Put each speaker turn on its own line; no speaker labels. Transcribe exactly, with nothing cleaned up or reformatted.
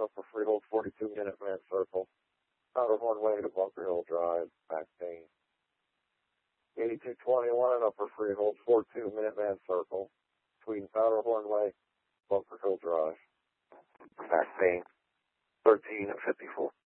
Upper Freehold, forty-two Minuteman Circle. Powderhorn Way to Bunker Hill Drive, back pain. eighty-two twenty-one Upper Freehold, forty-two Minuteman Circle. Between Powderhorn Way, Bunker Hill Drive, back pain. thirteen and fifty-four.